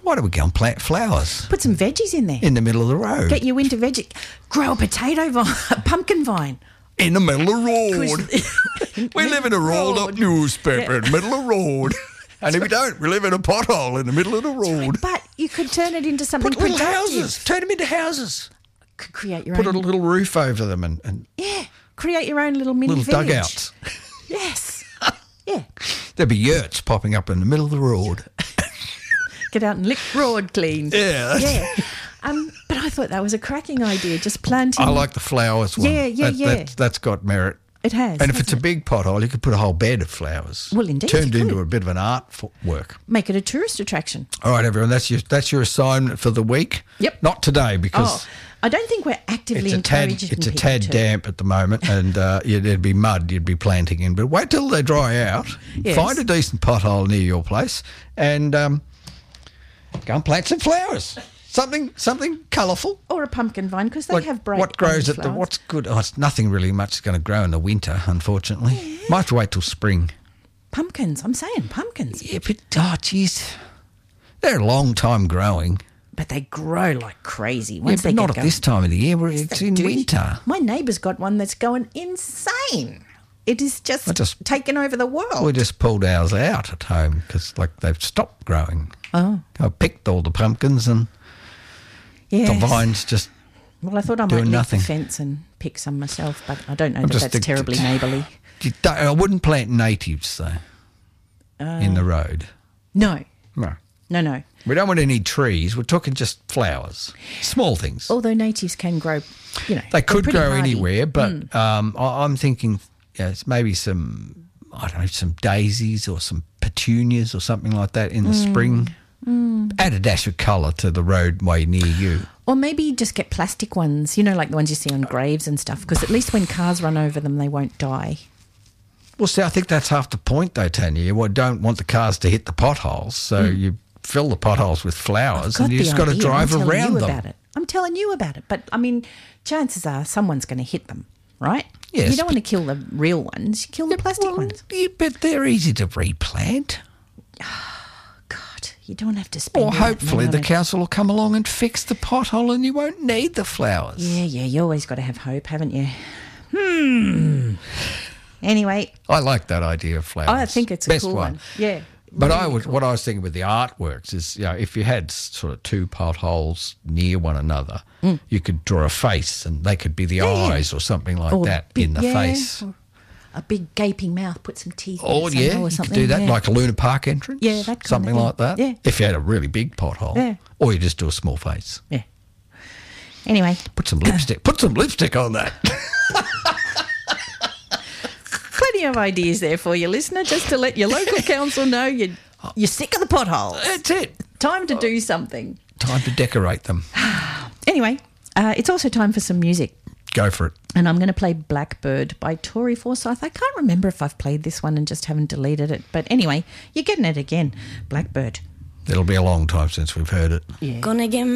Why do we go and plant flowers Put some veggies in there. in the middle of the road? Get you into veggie. Grow a potato vine, a pumpkin vine. In the middle of the road. We live in a rolled-up newspaper in the middle of the road. And if we don't, we live in a pothole in the middle of the road. But you could turn it into something Put little productive. houses. Turn them into houses. Could create your Put own. a little roof over them and Yeah, create your own little mini little village. dugouts. Yes. Yeah. There'd be yurts popping up in the middle of the road. Get out and lick road clean. Yeah. Yeah. But I thought that was a cracking idea, just planting. I like the flowers one. Yeah. That's got merit. It has. And if it's a hasn't big pothole, you could put a whole bed of flowers. Well, indeed, Turned you into could. a bit of an art work. it? Make it a tourist attraction. All right, everyone, that's your assignment for the week. Yep. Not today because I don't think we're actively it's a tad encouraging people tad to. damp at the moment, and there'd be mud you'd be planting in. But wait till they dry out. Yes. Find a decent pothole near your place, and go and plant some flowers. Something colourful. Or a pumpkin vine, because they have bright what grows orange at flowers. what's good? Oh, it's nothing really much going to grow in the winter, unfortunately. Might have to wait till spring. Pumpkins. I'm saying pumpkins. Yeah, but jeez, they're a long time growing. But they grow like crazy Yeah, once but they not get at going. this time of the year. It's in Do you? winter. My neighbour's got one that's going insane. It is just, I just- taken over the world. We just pulled ours out at home because they've stopped growing. Oh, I picked all the pumpkins and yeah. the vines just. Well, I thought I might doing lick nothing. the fence and pick some myself, but I don't know I'm that just that's think- terribly neighbourly. I wouldn't plant natives though in the road. No, No, no. we don't want any trees. We're talking just flowers, small things. Although natives can grow, They they're could pretty grow hardy. anywhere, but I'm thinking it's maybe some, I don't know, some daisies or some petunias or something like that in the spring. Add a dash of colour to the roadway near you. Or maybe just get plastic ones, like the ones you see on graves and stuff, because at least when cars run over them, they won't die. Well, see, I think that's half the point, though, Tanya. You don't want the cars to hit the potholes, so you fill the potholes with flowers, and you just got to drive around them. I'm telling you about it. But, chances are someone's going to hit them, right? Yes, You don't want to kill the real ones. You kill the plastic ones. But they're easy to replant. God, you don't have to spend Or all that hopefully money on the it. council will come along and fix the pothole and you won't need the flowers. Yeah, you always got to have hope, haven't you? Anyway, I like that idea of flowers. I think it's a Best cool one. Yeah. But really what I was thinking with the artworks is, if you had sort of two potholes near one another, you could draw a face and they could be the eyes or something like Or that big- in the face. or a big gaping mouth, put some teeth in Oh, it yeah, somehow or you could something. do that, yeah. like a Luna Park entrance. Yeah, that kind of something thing. like that. Yeah. If you had a really big pothole. Yeah. Or you just do a small face. Yeah. Anyway, Put some lipstick. Put some lipstick on that. plenty of ideas there for you, listener, just to let your local council know you're sick of the potholes. That's it. Time to do something. Time to decorate them. Anyway, it's also time for some music. Go for it. And I'm going to play Blackbird by Tori Forsyth. I can't remember if I've played this one and just haven't deleted it. But anyway, you're getting it again. Blackbird. It'll be a long time since we've heard it. Yeah. Gonna get